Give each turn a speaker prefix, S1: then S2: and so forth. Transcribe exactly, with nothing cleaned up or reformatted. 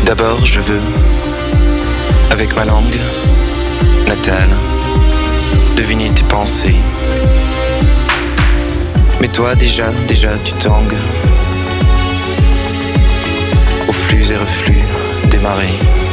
S1: D'abord je veux, avec ma langue natale, deviner tes pensées. Mais toi déjà, déjà tu tangues aux flux et reflux des marées.